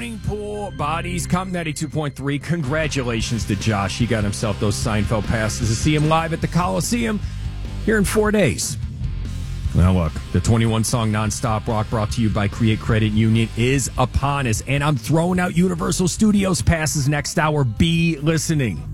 Drowning Pool Bodies, Comp 92.3. Congratulations to Josh. He got himself those Seinfeld passes to see him live at the Coliseum here in 4 days. Now look, the 21-song nonstop rock brought to you by Create Credit Union is upon us, and I'm throwing out Universal Studios passes next hour. Be listening.